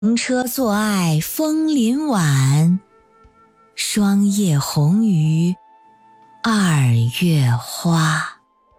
停车坐爱枫林晚，霜叶红于二月花。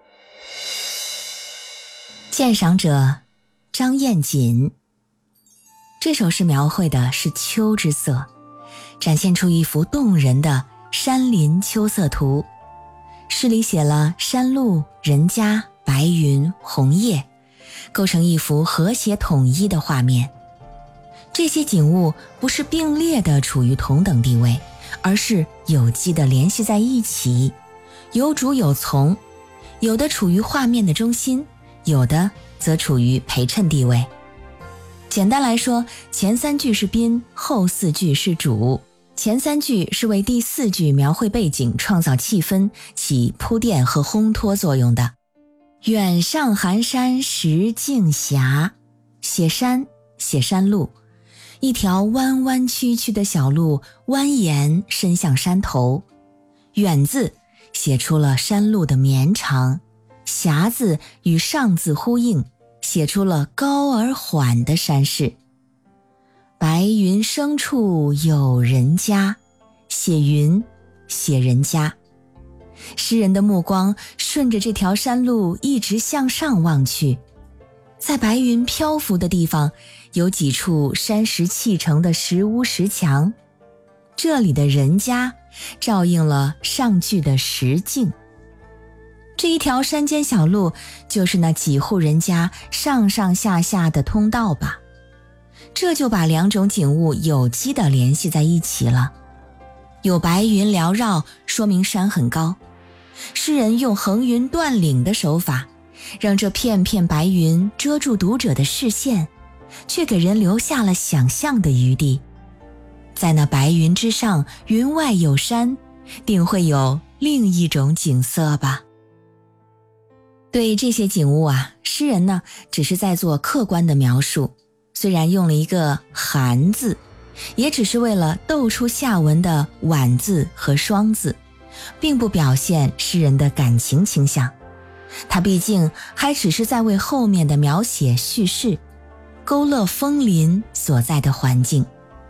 鉴赏者张燕锦。这首诗描绘的是秋之色，展现出一幅动人的山林秋色图。诗里写了山路、人家、白云、红叶，构成一幅和谐统一的画面。这些景物不是并列的处于同等地位，而是有机的联系在一起，有主有从，有的处于画面的中心，有的则处于陪衬地位。简单来说，前三句是宾，后四句是主。前三句是为第四句描绘背景、创造气氛、起铺垫和烘托作用的。远上寒山石径斜，写山，写山路，一条弯弯曲曲的小路蜿蜒伸向山头。远字写出了山路的绵长，斜字与上字呼应，写出了高而缓的山势。白云生处有人家，写云，写人家。诗人的目光顺着这条山路一直向上望去，在白云漂浮的地方有几处山石砌成的石屋石墙，这里的人家照应了上句的石径。这一条山间小路就是那几户人家上上下下的通道吧，这就把两种景物有机地联系在一起了。有白云缭绕，说明山很高。诗人用横云断岭的手法，让这片片白云遮住读者的视线，却给人留下了想象的余地。在那白云之上，云外有山，定会有另一种景色吧。对这些景物诗人呢只是在做客观的描述，虽然用了一个寒字，也只是为了逗出下文的晚字和霜字，并不表现诗人的感情倾向。他毕竟还只是在为后面的描写叙事，勾勒枫林所在的环境。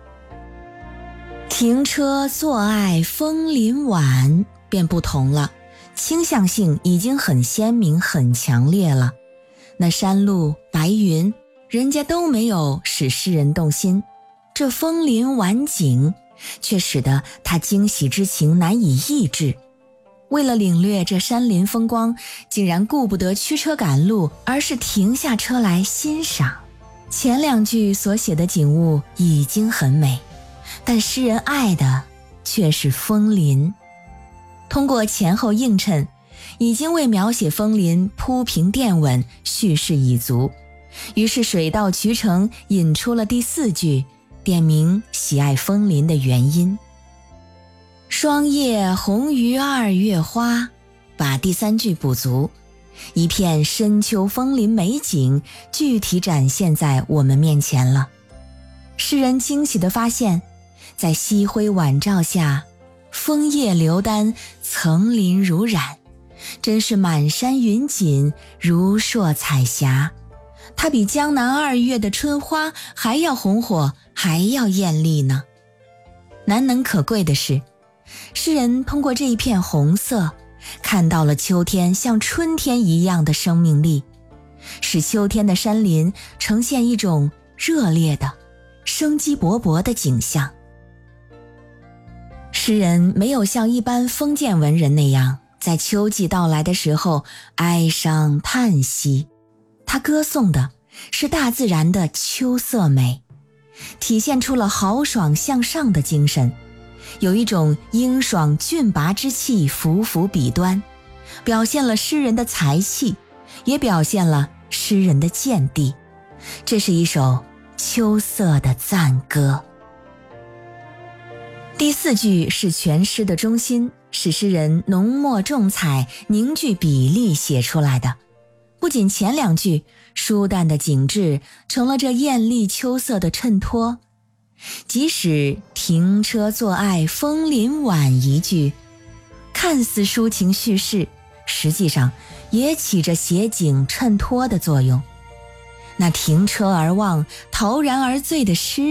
停车坐爱枫林晚便不同了，倾向性已经很鲜明很强烈了。那山路、白云，人家都没有使诗人动心，这枫林晚景却使得他惊喜之情难以抑制。为了领略这山林风光，竟然顾不得驱车赶路，而是停下车来欣赏。前两句所写的景物已经很美，但诗人爱的却是枫林。通过前后映衬，已经为描写枫林铺平垫稳，叙事已足，于是水到渠成，引出了第四句，点明喜爱枫林的原因。霜叶红于二月花，把第三句补足，一片深秋枫林美景具体展现在我们面前了。诗人惊喜地发现，在夕辉晚照下，枫叶流丹，层林如染，真是满山云锦，如烁彩霞。它比江南二月的春花还要红火，还要艳丽呢。难能可贵的是，诗人通过这一片红色，看到了秋天像春天一样的生命力，使秋天的山林呈现一种热烈的、生机勃勃的景象。诗人没有像一般封建文人那样，在秋季到来的时候哀伤叹息，他歌颂的是大自然的秋色美，体现出了豪爽向上的精神，有一种英爽俊拔之气浮浮笔端，表现了诗人的才气，也表现了诗人的见地。这是一首秋色的赞歌。第四句是全诗的中心，是诗人浓墨重彩、凝聚比例写出来的。不仅前两句舒淡的景致成了这艳丽秋色的衬托，即使停车坐爱枫林晚一句，看似抒情叙事，实际上也起着写景衬托的作用。 那停车而望，陶然而醉的诗